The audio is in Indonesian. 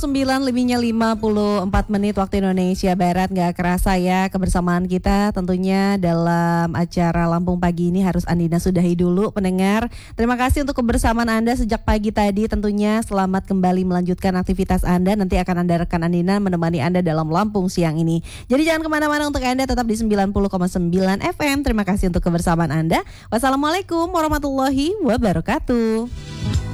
9:54 waktu Indonesia Barat. Gak kerasa ya kebersamaan kita tentunya dalam acara Lampung Pagi ini harus Andina sudahi dulu pendengar. Terima kasih untuk kebersamaan Anda sejak pagi tadi. Tentunya selamat kembali melanjutkan aktivitas Anda. Nanti akan ada rekan Andina menemani Anda dalam Lampung siang ini. Jadi jangan kemana-mana, untuk Anda tetap di 90,9 FM. Terima kasih untuk kebersamaan Anda. Wassalamualaikum warahmatullahi wabarakatuh.